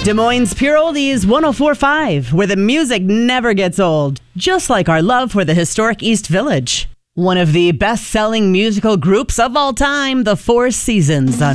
Des Moines Pure Oldies 104.5, where the music never gets old, just like our love for the historic East Village. One of the best-selling musical groups of all time, the Four Seasons on